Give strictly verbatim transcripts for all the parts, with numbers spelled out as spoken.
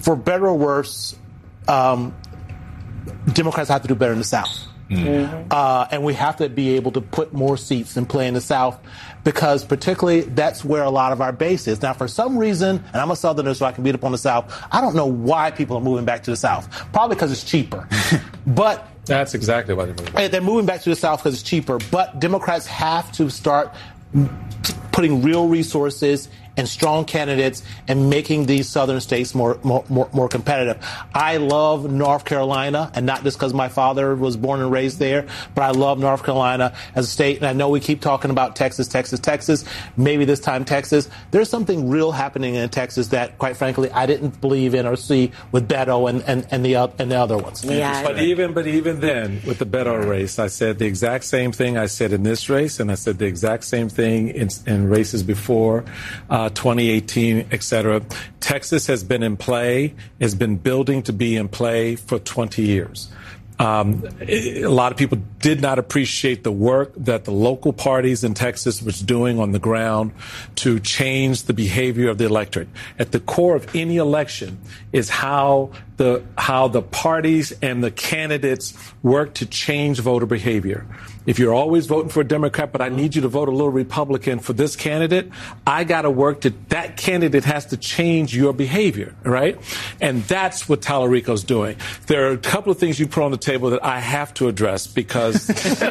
for better or worse, um, Democrats have to do better in the South. Mm-hmm. Uh, and we have to be able to put more seats and play in the South because particularly that's where a lot of our base is. Now, for some reason, and I'm a Southerner, so I can beat up on the South, I don't know why people are moving back to the South. Probably because it's cheaper. But that's exactly why they're moving back. They're moving back to the South because it's cheaper. But Democrats have to start putting real resources and strong candidates and making these southern states more, more, more, more competitive. I love North Carolina, and not just because my father was born and raised there, but I love North Carolina as a state. And I know we keep talking about Texas, Texas, Texas, maybe this time Texas. There's something real happening in Texas that, quite frankly, I didn't believe in or see with Beto and, and, and, the, and the other ones. Yeah. But even, but even then, with the Beto race, I said the exact same thing I said in this race, and I said the exact same thing in, in races before. Uh, twenty eighteen, et cetera. Texas has been in play, has been building to be in play for twenty years. Um, a lot of people did not appreciate the work that the local parties in Texas was doing on the ground to change the behavior of the electorate. At the core of any election is how the how the parties and the candidates work to change voter behavior. If you're always voting for a Democrat, but I need you to vote a little Republican for this candidate, I got to work to that candidate has to change your behavior, right? And that's what Tallarico's doing. There are a couple of things you put on the table that I have to address because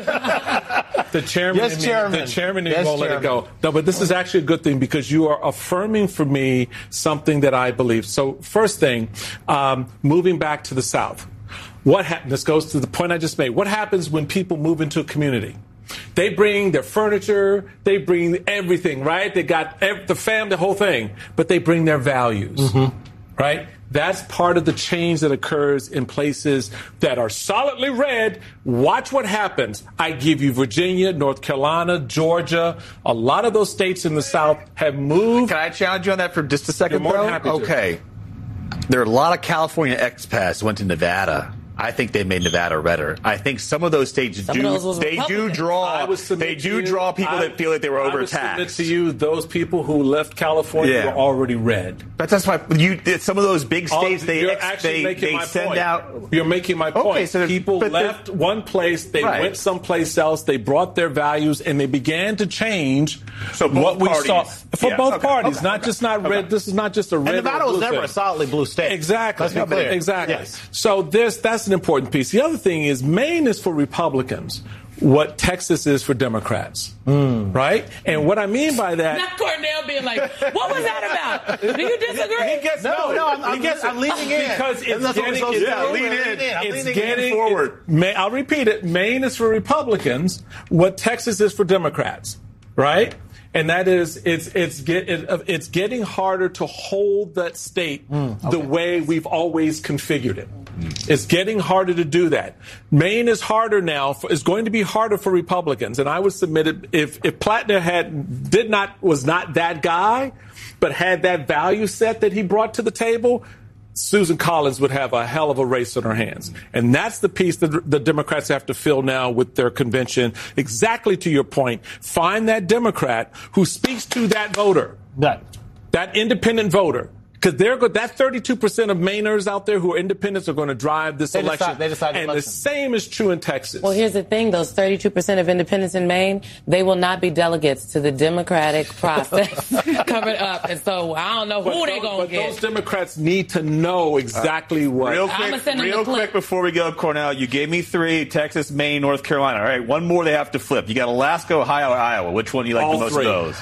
the chairman, yes, chairman. the chairman yes, won't chairman. let it go. No, but this is actually a good thing because you are affirming for me something that I believe. So first thing, um, moving back to the South. What happens? This goes to the point I just made. What happens when people move into a community? They bring their furniture, they bring everything, right? They got every, the fam, the whole thing, but they bring their values, mm-hmm. right? That's part of the change that occurs in places that are solidly red. Watch what happens. I give you Virginia, North Carolina, Georgia. A lot of those states in the South have moved. Can I challenge you on that for just a second, You're more bro? than happy to. Okay. There are a lot of California expats who went to Nevada. I think they made Nevada redder. I think some of those states some do those they do draw they do you, draw people I, that feel like they were overtaxed. I would submit to you those people who left California yeah. were already red. But that's why you some of those big states All, they you're ex, actually they, making they my send point. out. You're making my point. Okay, so people left one place, they right. went someplace else, they brought their values, and they began to change so what we parties. saw for yeah. both okay. parties. Okay. Not okay. just not okay. red. This is not just a red. And Nevada or was blue never thing. a solidly blue state. Exactly. Let's be clear. Exactly. Yes. So this that's an important piece. The other thing is Maine is for Republicans what Texas is for Democrats, mm. right? And what I mean by that... Not Cornell being like, what was that about? Do you disagree? He gets, no, no, no, I'm, I'm, gets, I'm leaning in. Because it's That's getting... It's, yeah, lean in. I'm it's leaning getting... in forward. It, I'll repeat it. Maine is for Republicans what Texas is for Democrats, right? And that is, it's it's get it, it's getting harder to hold that state mm, okay. the way we've always configured it. Mm. It's getting harder to do that. Maine is harder now. For, it's going to be harder for Republicans. And I would submit it if if Plattner had did not was not that guy, but had that value set that he brought to the table, Susan Collins would have a hell of a race on her hands. And that's the piece that the Democrats have to fill now with their convention. Exactly to your point. Find that Democrat who speaks to that voter, that, that independent voter. Because they're good. That thirty-two percent of Mainers out there who are independents are going to drive this they election. Decide, they decide the and election. the same is true in Texas. Well, here's the thing. Those thirty-two percent of independents in Maine, they will not be delegates to the Democratic process coming up. And so I don't know who they're going to get. get. But those Democrats need to know exactly uh, what. Real quick, real quick before we go, Cornell, you gave me three, Texas, Maine, North Carolina. All right, one more they have to flip. You got Alaska, Ohio, or Iowa. Which one do you like All the most three. of those?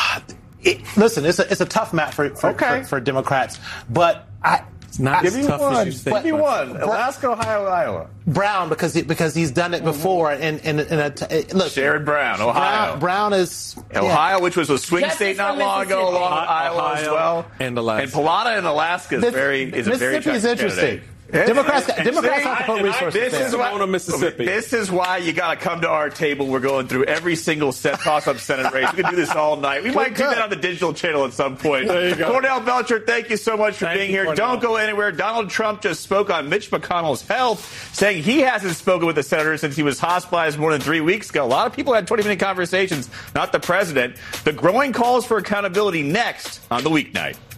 It, listen, it's a it's a tough match for for, okay. for, for Democrats, but I it's not I, as tough one. as you think. Give me one. Alaska, Ohio, Iowa. Brown because he, because he's done it before, and and, and a t- look, Sherrod Brown, Ohio. Brown, Brown is Ohio, yeah. which was a swing Justice state not long ago, along with Iowa Ohio as well, and Alaska. And Pallotta in Alaska is This, very is a very Mississippi is interesting. candidate. Democrats, And- and Democrats see, have to put I- resources this there. is why, Mississippi. This is why you got to come to our table. We're going through every single set toss-up Senate race. We can do this all night. We might do that on the digital channel at some point. There you go. Cornell Belcher, thank you so much for Thank being you, here. Cornell. Don't go anywhere. Donald Trump just spoke on Mitch McConnell's health, saying he hasn't spoken with the senator since he was hospitalized more than three weeks ago. A lot of people had twenty-minute conversations, not the president. The growing calls for accountability next on The Weeknight.